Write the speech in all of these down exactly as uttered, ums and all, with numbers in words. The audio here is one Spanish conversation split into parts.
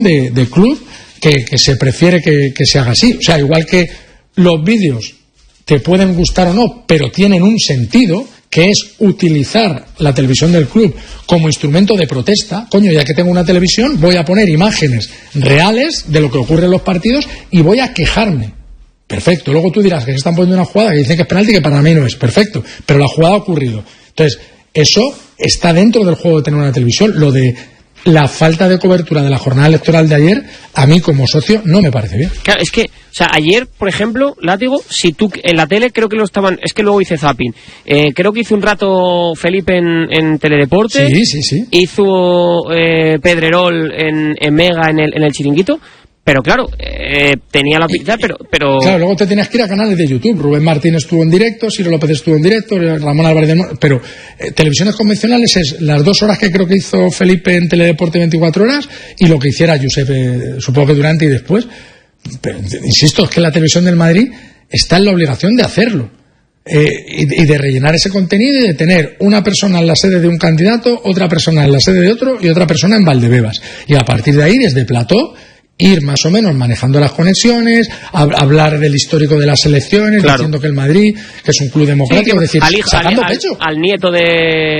de, de club que, que se prefiere que, que se haga así. O sea, igual que los vídeos te pueden gustar o no, pero tienen un sentido, que es utilizar la televisión del club como instrumento de protesta. Coño, ya que tengo una televisión, voy a poner imágenes reales de lo que ocurre en los partidos y voy a quejarme. Perfecto. Luego tú dirás que se están poniendo una jugada que dicen que es penalti, que para mí no es. Perfecto. Pero la jugada ha ocurrido. Entonces, eso está dentro del juego de tener una televisión. Lo de la falta de cobertura de la jornada electoral de ayer, a mí como socio no me parece bien. Claro, es que, o sea, ayer, por ejemplo, Látigo, si tú en la tele creo que lo estaban, es que luego hice zapping, eh, creo que hizo un rato Felipe en, en Teledeporte, sí, sí, sí. hizo eh, Pedrerol en, en Mega en el, en el Chiringuito. Pero claro, eh, tenía la pinta, pero, pero... Claro, luego te tenías que ir a canales de YouTube. Rubén Martín estuvo en directo, Ciro López estuvo en directo, Ramón Álvarez de Mor... Pero eh, televisiones convencionales es las dos horas que creo que hizo Felipe en Teledeporte veinticuatro horas y lo que hiciera Josep, eh, supongo que durante y después. Pero, insisto, es que la televisión del Madrid está en la obligación de hacerlo. Eh, y, y de rellenar ese contenido y de tener una persona en la sede de un candidato, otra persona en la sede de otro y otra persona en Valdebebas. Y a partir de ahí, desde plató, ir más o menos manejando las conexiones, hab- hablar del histórico de las elecciones, claro, diciendo que el Madrid, que es un club democrático, sí, decir, al, hijo, sacando al, pecho. Al, al nieto de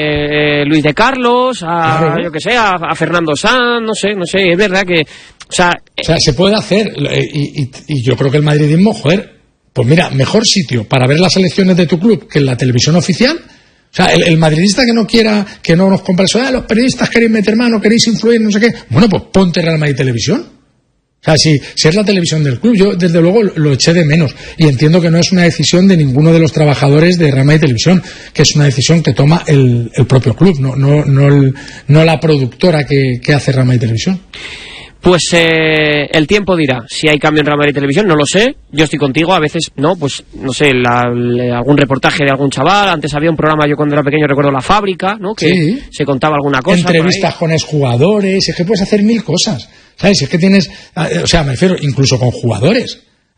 eh, Luis de Carlos, a, claro, yo que sé, a, a Fernando Sanz, no sé, no sé, es verdad que, o sea, o sea, se puede hacer, y, y, y yo creo que el madridismo, joder, pues mira, mejor sitio para ver las elecciones de tu club que en la televisión oficial. O sea, el, el madridista que no quiera, que no nos compre eso, ah, los periodistas queréis meter mano, queréis influir, no sé qué, bueno, pues ponte Real Madrid Televisión. O sea, si, si es la televisión del club, yo desde luego lo eché de menos y entiendo que no es una decisión de ninguno de los trabajadores de Real Madrid Televisión, que es una decisión que toma el, el propio club, no, no, no, el, no la productora que, que hace Real Madrid Televisión. Pues eh, el tiempo dirá si hay cambio en Real Madrid Televisión, no lo sé, yo estoy contigo, a veces no, pues no sé, la, la, algún reportaje de algún chaval, antes había un programa, yo cuando era pequeño recuerdo La Fábrica, ¿no? Que sí, se contaba alguna cosa. Entrevistas con exjugadores, es que puedes hacer mil cosas, ¿sabes? Es que tienes, o sea, me refiero incluso con jugadores.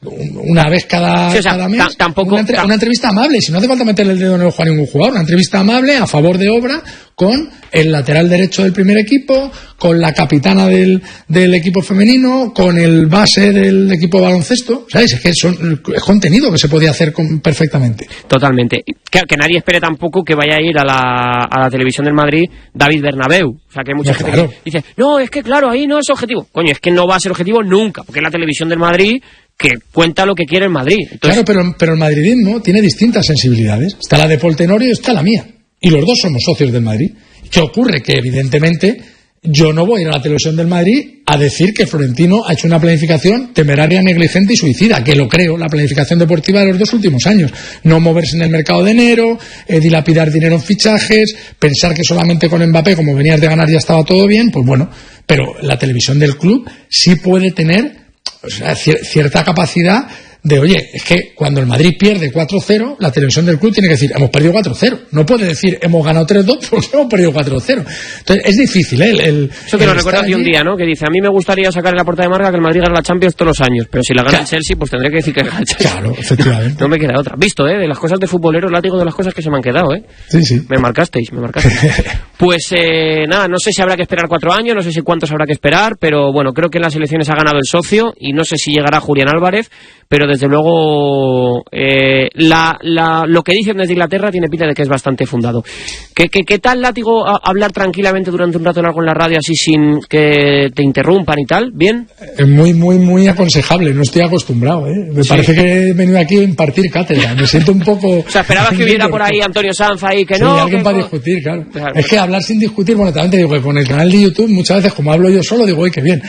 Una vez cada, sí, o sea, cada mes, t- tampoco, una, entre, una entrevista amable, si no hace falta meterle el dedo en el ojo a ningún jugador, una entrevista amable a favor de obra con el lateral derecho del primer equipo, con la capitana del, del equipo femenino, con el base del equipo de baloncesto, ¿sabes? Es que son, es contenido que se podía hacer con, perfectamente. Totalmente. Que, que nadie espere tampoco que vaya a ir a la, a la televisión del Madrid David Bernabéu. O sea, que hay mucha ya, gente claro, que dice, no, es que claro, ahí no es objetivo. Coño, es que no va a ser objetivo nunca, porque es la televisión del Madrid que cuenta lo que quiere el Madrid. Entonces... Claro, pero, pero el madridismo tiene distintas sensibilidades. Está la de Pol Tenorio y está la mía. Y los dos somos socios del Madrid. ¿Qué ocurre? Que evidentemente yo no voy a ir a la televisión del Madrid a decir que Florentino ha hecho una planificación temeraria, negligente y suicida, que lo creo, la planificación deportiva de los dos últimos años. No moverse en el mercado de enero, eh, dilapidar dinero en fichajes, pensar que solamente con Mbappé, como venías de ganar, ya estaba todo bien, pues bueno, pero la televisión del club sí puede tener, o sea, cierta capacidad de, oye, es que cuando el Madrid pierde cuatro cero, la televisión del club tiene que decir, hemos perdido cuatro cero. No puede decir, hemos ganado tres dos porque hemos perdido cuatro cero. Entonces, es difícil, ¿eh? El, el, Eso que lo recuerdas de un día, ¿no? Que dice, a mí me gustaría sacar en la portada de marca que el Madrid gana la Champions todos los años, pero si la gana claro, el Chelsea, pues tendré que decir que gana el Chelsea. Claro, efectivamente. No me queda otra. Visto, ¿eh? De las cosas de futbolero, Látigo, de las cosas que se me han quedado, ¿eh? Sí, sí. Me marcasteis, me marcasteis. Pues, eh, nada, no sé si habrá que esperar cuatro años, no sé si cuántos habrá que esperar, pero bueno, creo que en las elecciones ha ganado el socio y no sé si llegará Julián Álvarez, pero desde luego eh, la, la, lo que dicen desde Inglaterra tiene pinta de que es bastante fundado. ¿Qué, qué, qué tal, Látigo, a, hablar tranquilamente durante un rato largo en la radio así sin que te interrumpan y tal? ¿Bien? Es muy, muy, muy aconsejable, no estoy acostumbrado, ¿eh? Me sí. parece que he venido aquí a impartir cátedra, me siento un poco... O sea, esperabas que hubiera por ahí Antonio Sanz ahí, que sí, no... alguien que... para discutir, claro. claro. Es que hablar sin discutir, bueno, también te digo que con el canal de YouTube muchas veces, como hablo yo solo, digo, uy, qué bien.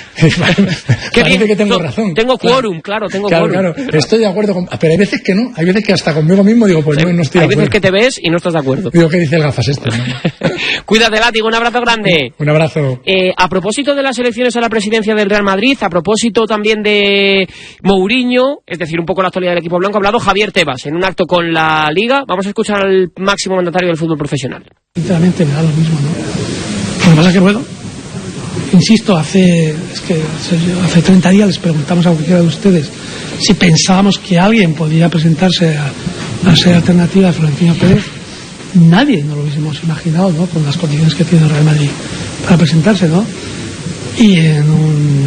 Qué bien. que tengo no, razón. Tengo quórum, claro, claro tengo claro, quórum. Claro, estoy de acuerdo con... Pero hay veces que no, hay veces que hasta conmigo mismo digo, pues hay, no, no estoy de acuerdo. Hay acuerdo. veces que te ves y no estás de acuerdo. Digo, ¿qué dice el gafas este? ¿No? Cuídate, Látigo, un abrazo grande. Un abrazo. Eh, a propósito de las elecciones a la presidencia del Real Madrid, a propósito también de Mourinho, es decir, un poco la actualidad del equipo blanco, ha hablado Javier Tebas en un acto con la Liga. Vamos a escuchar al máximo mandatario del fútbol profesional. Sinceramente me da lo mismo, ¿no? Lo que pasa es que, bueno, insisto, hace, es que hace treinta días les preguntamos a cualquiera de ustedes si pensábamos que alguien podía presentarse a, a ser alternativa a Florentino Pérez. Nadie nos lo hubiésemos imaginado, ¿no? Con las condiciones que tiene el Real Madrid para presentarse, ¿no? Y en un